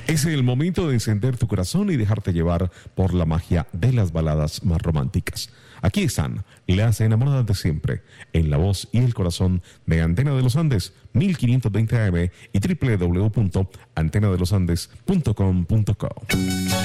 Es el momento de encender tu corazón y dejarte llevar por la magia de las baladas más románticas. Aquí están las enamoradas de siempre, en la voz y el corazón de Antena de los Andes, 1520 AM y www.antenadelosandes.com.co.